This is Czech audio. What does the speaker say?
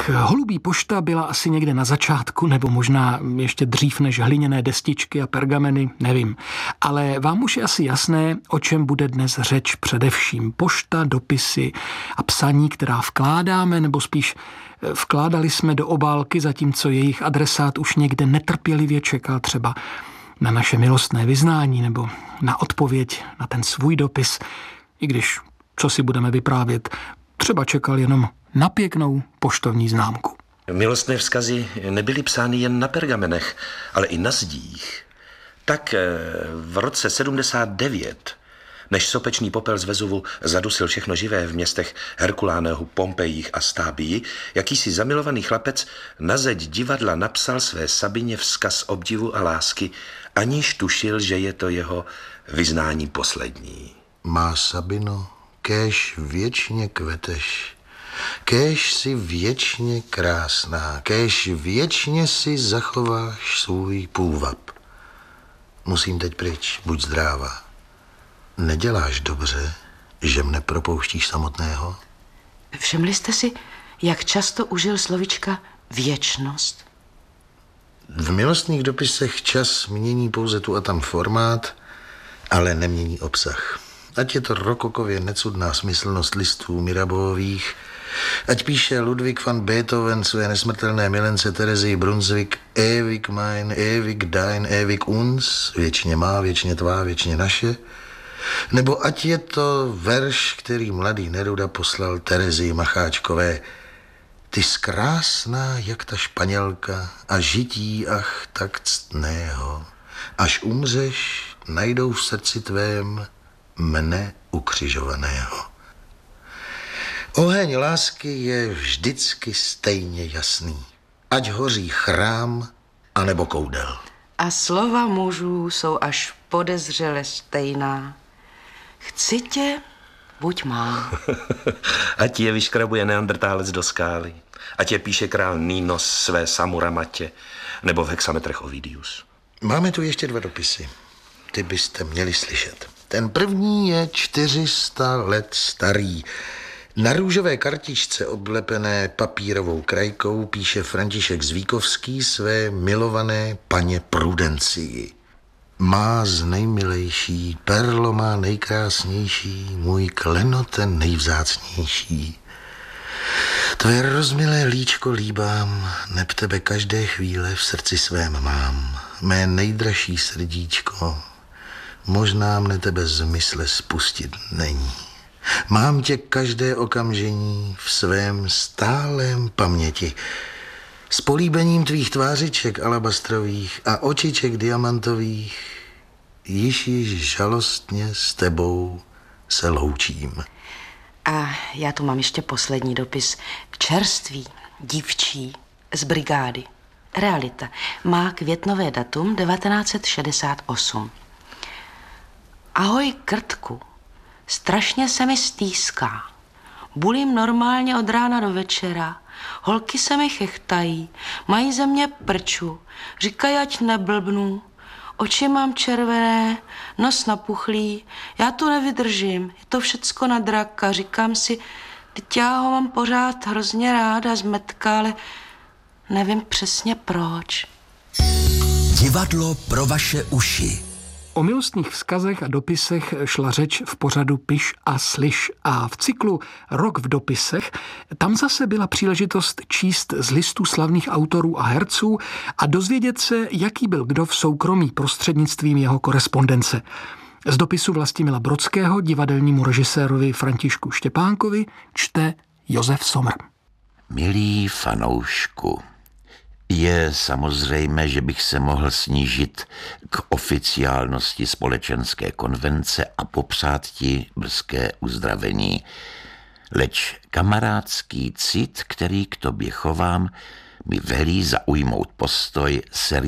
Holubí pošta byla asi někde na začátku, nebo možná ještě dřív než hliněné destičky a pergameny, nevím. Ale vám už je asi jasné, o čem bude dnes řeč především. Pošta, dopisy a psaní, která vkládáme, nebo spíš vkládali jsme do obálky, zatímco jejich adresát už někde netrpělivě čekal třeba na naše milostné vyznání nebo na odpověď na ten svůj dopis, i když, co si budeme vyprávět, třeba čekal jenom na pěknou poštovní známku. Milostné vzkazy nebyly psány jen na pergamenech, ale i na zdích. Tak v roce 79, než sopečný popel z Vezuvu zadusil všechno živé v městech Herkulánehu, Pompejích a Stábii, jakýsi zamilovaný chlapec na zeď divadla napsal své Sabině vzkaz obdivu a lásky, aniž tušil, že je to jeho vyznání poslední. Má Sabino, kéž věčně kveteš, kéž si věčně krásná, kéž věčně si zachováš svůj půvab. Musím teď pryč, buď zdráva. Neděláš dobře, že mne propouštíš samotného? Všimli jste si, jak často užil slovička věčnost? V milostných dopisech čas mění pouze tu a tam formát, ale nemění obsah. Ať je to rokokově necudná smyslnost listů Mirabeauvových, ať píše Ludwig van Beethoven své nesmrtelné milence Terezy Brunswick ewig mein, ewig dein, ewig uns, věčně má, věčně tvá, věčně naše, nebo ať je to verš, který mladý Neruda poslal Terezii Macháčkové. Ty zkrásná, jak ta Španělka, a žití, ach, tak ctného. Až umřeš, najdou v srdci tvém mne ukřižovaného. Oheň lásky je vždycky stejně jasný. Ať hoří chrám, anebo koudel. A slova mužů jsou až podezřele stejná. Chci tě, buď má. Ať je vyškrabuje neandertálec do skály, ať je píše král Nínos své Samuramatě, nebo v hexametrech Ovidius. Máme tu ještě 2 dopisy. Ty byste měli slyšet. Ten první je 400 let starý. Na růžové kartičce oblepené papírovou krajkou píše František Zvíkovský své milované paně Prudencii. Má z nejmilejší, perlo má nejkrásnější, můj klenot nejvzácnější. Tvoje rozmilé líčko líbám, neb tebe každé chvíle v srdci svém mám. Mé nejdražší srdíčko, možná mne tebe z mysle spustit není. Mám tě každé okamžení v svém stálém paměti. S políbením tvých tvářiček alabastrových a očiček diamantových již žalostně s tebou se loučím. A já tu mám ještě poslední dopis. Čerstvý, dívčí, z brigády. Realita. Má květnové datum 1968. Ahoj, Krtku. Strašně se mi stýská. Bulím normálně od rána do večera. Holky se mi chechtají, mají ze mě prču, říkají, ať neblbnu. Oči mám červené, nos napuchlý, já tu nevydržím, je to všecko na draka. Říkám si, teď já ho mám pořád hrozně ráda z metka, ale nevím přesně proč. Divadlo pro vaše uši. O milostných vzkazech a dopisech šla řeč v pořadu Piš a slyš a v cyklu Rok v dopisech tam zase byla příležitost číst z listů slavných autorů a herců a dozvědět se, jaký byl kdo v soukromí prostřednictvím jeho korespondence. Z dopisu Vlastimila Brodského divadelnímu režisérovi Františku Štěpánkovi čte Josef Sommer. Milý fanoušku, je samozřejmé, že bych se mohl snížit k oficiálnosti společenské konvence a popřát ti brzké uzdravení. Leč kamarádský cit, který k tobě chovám, mi velí zaujmout postoj